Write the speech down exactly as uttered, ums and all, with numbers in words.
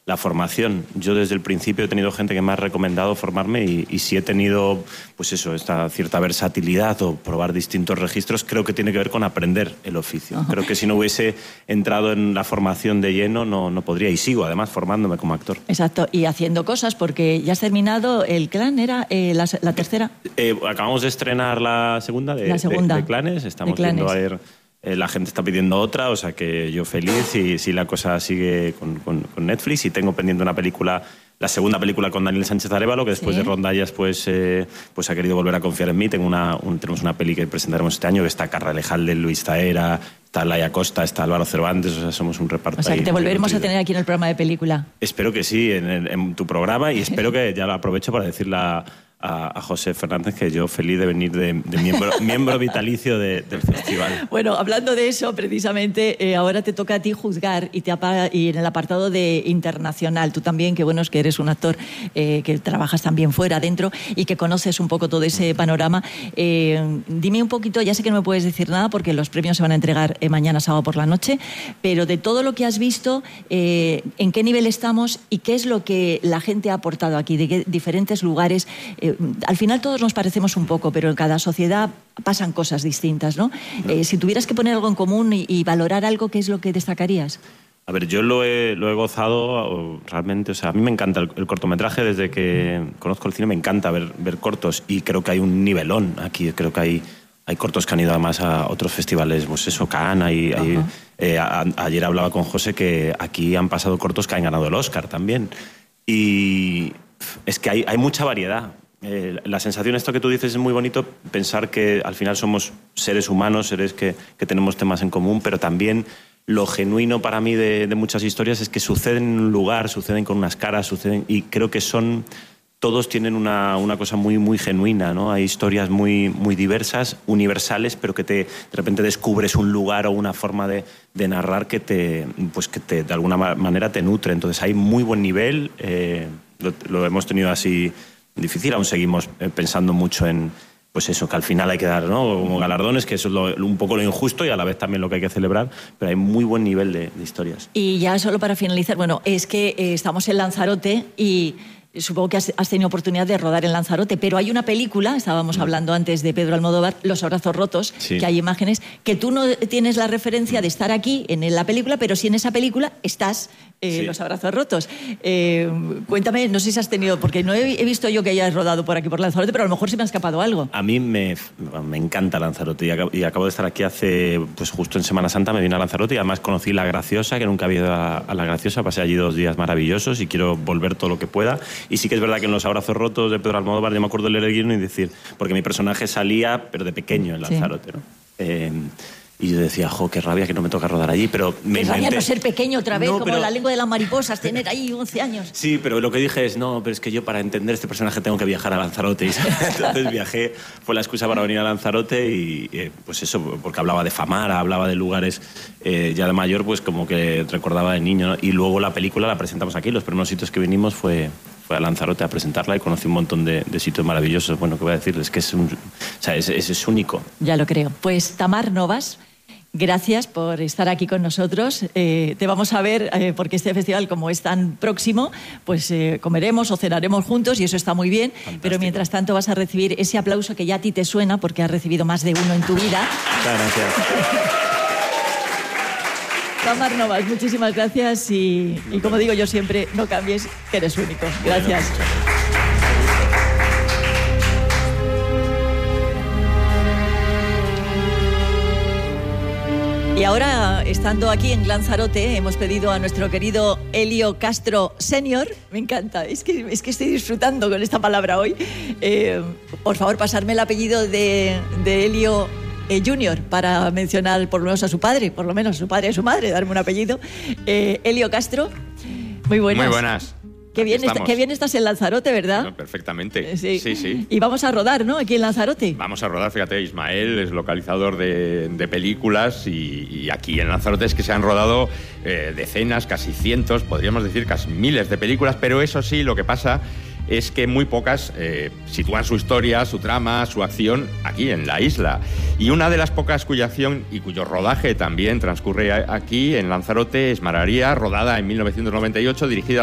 la formación. Yo desde el principio he tenido gente que me ha recomendado formarme y, y si he tenido, pues eso, esta cierta versatilidad o probar distintos registros, creo que tiene que ver con aprender el oficio. Ajá. Creo que si no hubiese entrado en la formación de lleno no, no podría, y sigo además formándome como actor. Exacto, y haciendo cosas, porque ya has terminado el Clan, ¿era eh, la, la tercera? Eh, acabamos de estrenar la segunda de, la segunda. de, de Clanes, estamos de Clanes. viendo a ver... La gente está pidiendo otra, o sea que yo feliz y si la cosa sigue con, con, con Netflix. Y tengo pendiente una película, la segunda película con Daniel Sánchez Arévalo, que después ¿sí? de Rondallas pues, eh, pues ha querido volver a confiar en mí. Tengo una, un, tenemos una peli que presentaremos este año, que está Carra Lejalde, Luis Taera, está Laia Costa, está Álvaro Cervantes, o sea, somos un reparto. O sea, que te volveremos a tener aquí en el programa de película. Espero que sí, en, en, en tu programa, y espero que ya lo aprovecho para decirle a, a, a José Fernández que yo feliz de venir de, de miembro, miembro vitalicio de, del festival. Bueno, hablando de eso, precisamente, eh, ahora te toca a ti juzgar y, te apa y en el apartado de internacional, tú también, que bueno, es que eres un actor eh, que trabajas también fuera, dentro, y que conoces un poco todo ese panorama. Eh, dime un poquito, ya sé que no me puedes decir nada porque los premios se van a entregar eh, mañana sábado por la noche, pero de todo lo que has visto, eh, ¿en qué nivel estamos y qué es lo que la gente ha aportado aquí, de qué diferentes lugares? Eh, al final todos nos parecemos un poco, pero en cada sociedad pasan cosas distintas, ¿no? no. Eh, si tuvieras que poner algo en común y, y valorar algo, ¿qué es lo que destacarías? A ver, yo lo he, lo he gozado realmente, o sea, a mí me encanta el, el cortometraje, desde que conozco el cine me encanta ver, ver cortos, y creo que hay un nivelón aquí, creo que hay, hay cortos que han ido además a otros festivales, pues eso, Cannes, hay, hay, eh, a, a, ayer hablaba con José que aquí han pasado cortos que han ganado el Oscar también, y es que hay, hay mucha variedad. Eh, la sensación, esto que tú dices, es muy bonito, pensar que al final somos seres humanos, seres que, que tenemos temas en común, pero también lo genuino para mí de, de muchas historias es que suceden en un lugar, suceden con unas caras, suceden, y creo que son, todos tienen una, una cosa muy, muy genuina, ¿no? Hay historias muy, muy diversas, universales, pero que te, de repente descubres un lugar o una forma de, de narrar que, te, pues que te, de alguna manera te nutre. Entonces hay muy buen nivel, eh, lo, lo hemos tenido así difícil, aún seguimos pensando mucho en, pues eso, que al final hay que dar, ¿no? Como galardones, que eso es lo, un poco lo injusto y a la vez también lo que hay que celebrar, pero hay muy buen nivel de, de historias. Y ya solo para finalizar, bueno, es que eh, estamos en Lanzarote y supongo que has, has tenido oportunidad de rodar en Lanzarote, pero hay una película, estábamos hablando antes de Pedro Almodóvar, Los abrazos rotos, sí. que hay imágenes, que tú no tienes la referencia de estar aquí en la película, pero sí en esa película estás eh, sí. Los abrazos rotos. Eh, cuéntame, no sé si has tenido, porque no he, he visto yo que hayas rodado por aquí por Lanzarote, pero a lo mejor sí me ha escapado algo. A mí me, me encanta Lanzarote y acabo, y acabo de estar aquí hace, pues justo en Semana Santa me vine a Lanzarote y además conocí La Graciosa, que nunca había ido a, a La Graciosa, pasé allí dos días maravillosos y quiero volver todo lo que pueda. Y sí que es verdad que en Los abrazos rotos de Pedro Almodóvar yo me acuerdo de leer el guión y decir, porque mi personaje salía, pero de pequeño en Lanzarote, sí. ¿no? Eh, y yo decía, jo, qué rabia que no me toca rodar allí, pero me qué rabia inventé... no ser pequeño otra vez, no, como pero... La lengua de las mariposas, tener ahí once años. Sí, pero lo que dije es, no, pero es que yo para entender este personaje tengo que viajar a Lanzarote. Entonces viajé, fue la excusa para venir a Lanzarote y eh, pues eso, porque hablaba de Famara, hablaba de lugares eh, ya de mayor, pues como que recordaba de niño, ¿no? Y luego la película la presentamos aquí, los primeros sitios que vinimos fue... fue a Lanzarote a presentarla y conocí un montón de, de sitios maravillosos. Bueno, ¿qué voy a decirles? Que es, un, o sea, es, es, es único. Ya lo creo. Pues Tamar Novas, gracias por estar aquí con nosotros. Eh, te vamos a ver, eh, porque este festival, como es tan próximo, pues eh, comeremos o cenaremos juntos y eso está muy bien. Fantástico. Pero mientras tanto vas a recibir ese aplauso que ya a ti te suena, porque has recibido más de uno en tu vida. Muchas gracias. Tamar Novas, muchísimas gracias y, y como digo yo siempre, no cambies, que eres único. Gracias. Bueno. Y ahora, estando aquí en Lanzarote, hemos pedido a nuestro querido Elio Castro Senior. Me encanta, es que, es que estoy disfrutando con esta palabra hoy. Eh, por favor, pasarme el apellido de, de Elio Eh, Junior, para mencionar por lo menos a su padre, por lo menos a su padre y a su madre, darme un apellido. Eh, Elio Castro, muy buenas. Muy buenas. Qué bien, está, qué bien estás en Lanzarote, ¿verdad? Bueno, perfectamente. Eh, sí. sí, sí. Y vamos a rodar, ¿no? Aquí en Lanzarote. Vamos a rodar, fíjate, Ismael es localizador de, de películas y, y aquí en Lanzarote es que se han rodado eh, decenas, casi cientos, podríamos decir casi miles de películas, pero eso sí, lo que pasa es que muy pocas eh, sitúan su historia, su trama, su acción aquí en la isla. Y una de las pocas cuya acción y cuyo rodaje también transcurre aquí en Lanzarote es Mararía, rodada en mil novecientos noventa y ocho, dirigida